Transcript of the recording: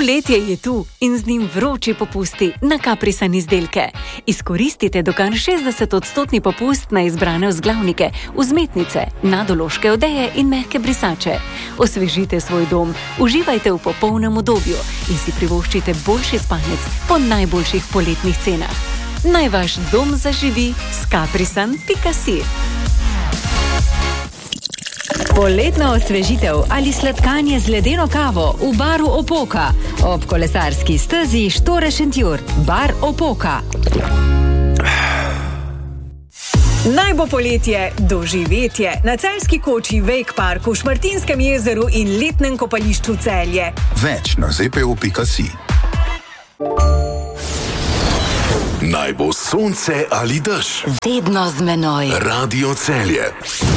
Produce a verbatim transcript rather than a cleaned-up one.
Poletje je tu in z njim vroči popusti na Caprisan izdelke. Izkoristite do kar šestdeset odstotni popust na izbrane vzglavnike, vzmetnice, nadološke odeje in mehke brisače. Osvežite svoj dom, uživajte v popolnem udobju in si privoščite boljši spanec po najboljših poletnih cenah. Naj vaš dom zaživi s caprisan pika si. Poletna osvežitev ali sladkanje z ledeno kavo v baru Opoka. Ob kolesarski stezi Štore-Šentjur. Bar Opoka. Naj bo poletje doživetje na Celjski koči, Wake Parku, Šmartinskem jezeru in letnem kopališču Celje. Več na zepeo pika si. Naj bo sonce ali dež. Vedno z menoj. Radio Celje.